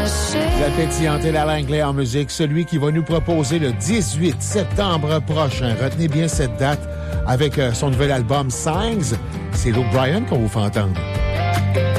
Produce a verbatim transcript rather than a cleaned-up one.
La pétillante et la Langlais en musique, celui qui va nous proposer le dix-huit septembre prochain. Retenez bien cette date avec son nouvel album Signs. C'est Luke Bryan qu'on vous fait entendre.